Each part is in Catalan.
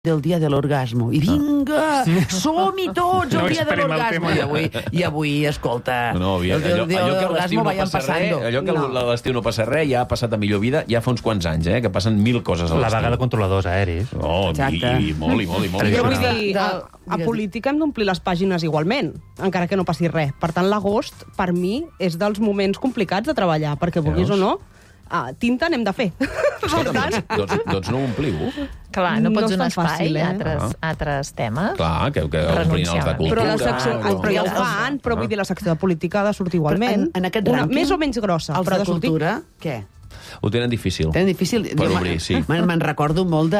del dia de l'orgasmo. I vinga, som-hi tots el dia de l'orgasmo. I avui, escolta, el dia de l'orgasmo vayan passando. Allò que a l'estiu no passa res, ja ha passat a millor vida, ja fa uns quants anys, que passen 1000 coses a l'estiu. La vaga de controladors aèris. I molt. Jo vull dir, a política hem d'omplir les pàgines igualment, encara que no passi res. Per tant, l'agost, per mi, és dels moments complicats de treballar, perquè vulguis o no, tinta n'hem de fer. Doncs no ho ompliu. Clar, no pots donar espai a altres temes. Clar, que omplin els de cultura. Però ja ho fan, però vull dir, la secció de política ha de sortir igualment. En aquest rànquing, més o menys grossa, els de cultura, què? Ho tenen difícil. Per obrir, sí. Me'n recordo molt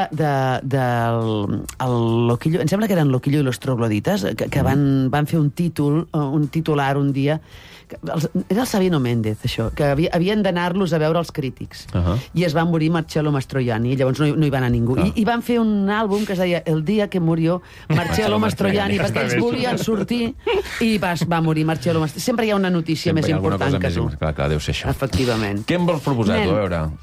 del Loquillo, em sembla que eren Loquillo i los troglodites, que van fer un titular un dia. Era el Sabino Méndez, això, que havien d'anar-los a veure els crítics. I es va morir Marcello Mastroianni, i llavors no hi va anar ningú. I van fer un àlbum que es deia El dia que murió Marcello Mastroianni, perquè ells volien sortir i va morir Marcello Mastroianni. Sempre hi ha una notícia més important que tu. Clar, deu ser això. Efectivament. Què em vols proposar, tu? A veure...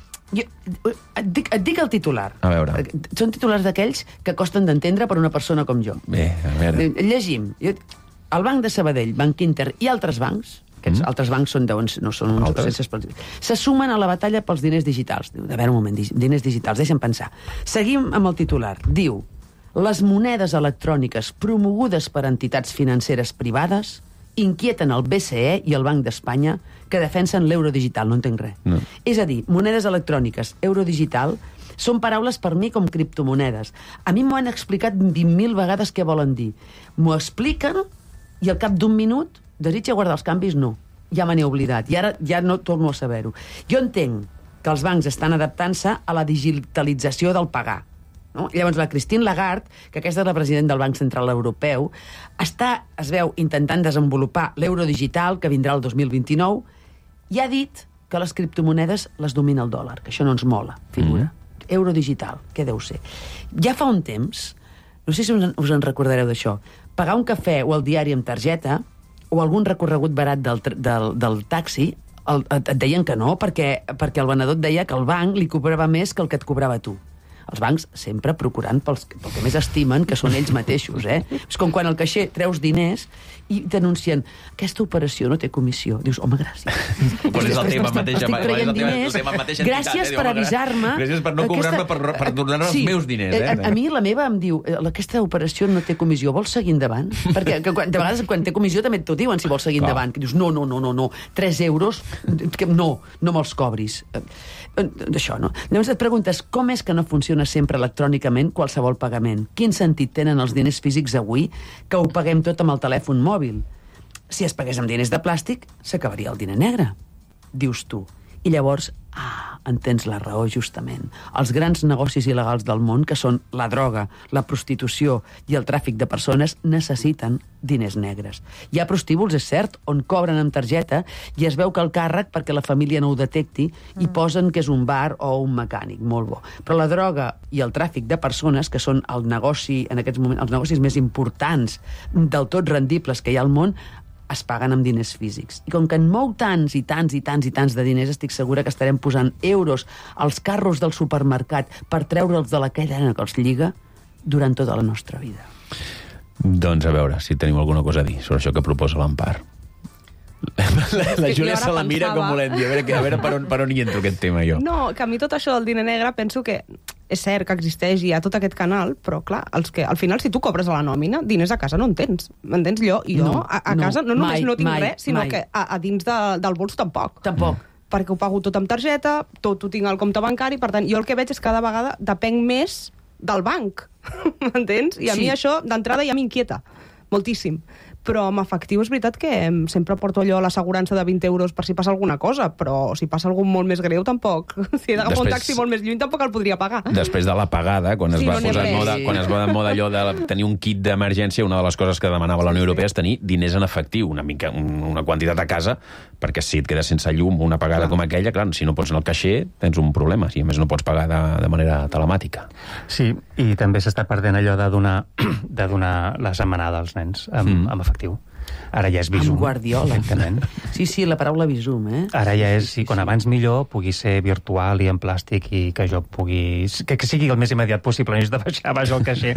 Et dic el titular. A veure. Són titulars d'aquells que costen d'entendre per una persona com jo. Bé, a veure. Llegim. El Banc de Sabadell, Banc Inter i altres bancs, aquests altres bancs no són uns... se sumen a la batalla pels diners digitals. Diu, a veure un moment, diners digitals, deixa'm pensar. Seguim amb el titular. Diu, les monedes electròniques promogudes per entitats financeres privades inquieten el BCE i el Banc d'Espanya que defensen l'euro digital. No entenc res. No. És a dir, monedes electròniques, euro digital, són paraules per mi com criptomonedes. A mi m'ho han explicat 20.000 vegades què volen dir. M'ho expliquen i al cap d'un minut desitja guardar els canvis? No. Ja me n'he oblidat. I ara ja no torno a saber-ho. Jo entenc que els bancs estan adaptant-se a la digitalització del pagar. No? Llavors, la Christine Lagarde, que aquesta és la presidenta del Banc Central Europeu, es veu intentant desenvolupar l'euro digital, que vindrà el 2029, i ha dit que les criptomonedes les domina el dòlar, que això no ens mola, figura. Euro digital, què deu ser? Ja fa un temps, no sé si us en recordareu d'això, pagar un cafè o el diari amb targeta o algun recorregut barat del taxi, et deien que no, perquè el venedor et deia que el banc li cobrava més que el que et cobrava tu. Els bancs sempre procurant pel que més estimen, que són ells mateixos, És com quan al caixer treus diners i t'anuncien aquesta operació no té comissió. Dius, home, gràcies. Quan és el tema mateix, estic traient diners. Gràcies per avisar-me. Gràcies per no cobrar-me, per donar-me els meus diners. A mi la meva em diu, aquesta operació no té comissió, vols seguir endavant? Perquè de vegades quan té comissió també t'ho diuen si vols seguir endavant. Dius, no, 3 euros, no me'ls cobris. D'això, no? Llavors et preguntes, com és que no funciona sempre electrònicament qualsevol pagament? Quin sentit tenen els diners físics avui que ho paguem tot amb el telèfon mòbil? Si es pagués amb diners de plàstic, s'acabaria el diner negre, dius tu. I llavors, en tens la raó, justament. Els grans negocis il·legals del món, que són la droga, la prostitució i el tràfic de persones, necessiten diners negres. Hi ha prostíbuls, és cert, on cobren amb targeta i es veu que el càrrec, perquè la família no ho detecti, i posen que és un bar o un mecànic, molt bo. Però la droga i el tràfic de persones, que són el negoci, en aquests moments, els negocis més importants, del tot rendibles que hi ha al món, es paguen amb diners físics. I com que en mou tants i tants de diners, estic segura que estarem posant euros als carros del supermercat per treure'ls de la cadena que els lliga durant tota la nostra vida. Doncs a veure si teniu alguna cosa a dir sobre això que proposa l'Empar. La Júlia se la mira com volent dir, a veure per on hi entro aquest tema jo. No, que a mi tot això del diner negre penso que és cert que existeix i hi ha tot aquest canal, però clar, al final si tu cobres a la nòmina, diners a casa no en tens. M'entens? Jo a casa no només no tinc res, sinó que a dins del bols tampoc. Perquè ho pago tot amb targeta, tot ho tinc al compte bancari, per tant, jo el que veig és que cada vegada depenc més del banc. M'entens? I a mi això, d'entrada, ja m'inquieta moltíssim. Però amb efectiu és veritat que sempre porto allò a l'assegurança de 20 euros per si passa alguna cosa, però si passa algun molt més greu tampoc. Si he d'agafar un taxi molt més lluny tampoc el podria pagar. Després de la pagada, quan es va posar de moda allò de tenir un kit d'emergència, una de les coses que demanava la Unió Europea és tenir diners en efectiu, una quantitat a casa, perquè si et quedes sense llum una pagada com aquella, clar, si no pots anar al caixer tens un problema, si a més no pots pagar de manera telemàtica. Sí, i també s'està perdent allò de donar la setmanada als nens amb efectiu. Ara ja és Bizum. Amb Guardiola. Exactament. Sí, la paraula Bizum, Ara ja és, quan abans millor, pugui ser virtual i en plàstic i que jo pugui... Que sigui el més immediat possible, no és de baixar baix al caixer